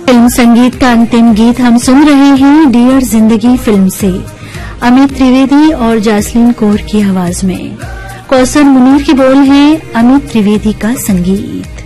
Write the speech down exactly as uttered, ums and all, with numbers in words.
Film संगीत का अंतिम गीत हम सुन रहे हैं डियर जिंदगी फिल्म से, अमित त्रिवेदी और जासलीन कौर की आवाज में। कौसर मुनीर के बोल हैं, अमित त्रिवेदी का संगीत।